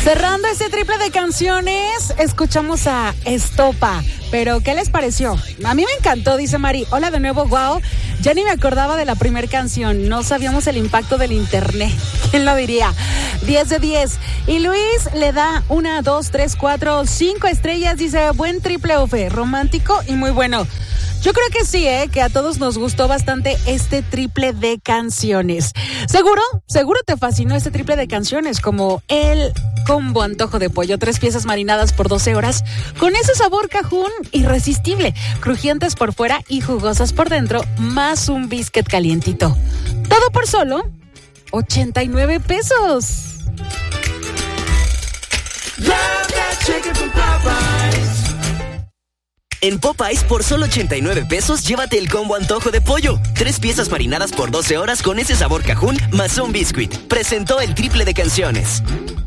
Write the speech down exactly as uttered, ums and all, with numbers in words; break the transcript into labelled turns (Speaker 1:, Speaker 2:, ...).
Speaker 1: Cerrando este triple de canciones, escuchamos a Estopa. Pero, ¿qué les pareció? A mí me encantó, dice Mari. Hola de nuevo, wow. Ya ni me acordaba de la primera canción. No sabíamos el impacto del internet. ¿Quién lo diría? diez de diez. Y Luis le da una, dos, tres, cuatro, cinco estrellas. Dice, buen triple ofe, romántico y muy bueno. Yo creo que sí, ¿eh? Que a todos nos gustó bastante este triple de canciones. Seguro, seguro te fascinó este triple de canciones, como el combo antojo de pollo, tres piezas marinadas por doce horas, con ese sabor cajún irresistible, crujientes por fuera y jugosas por dentro, más un biscuit calientito. Todo por solo ochenta y nueve pesos.
Speaker 2: En Popeyes, por solo ochenta y nueve pesos, llévate el combo antojo de pollo. Tres piezas marinadas por doce horas con ese sabor cajún, más un biscuit. Presentó el triple de canciones.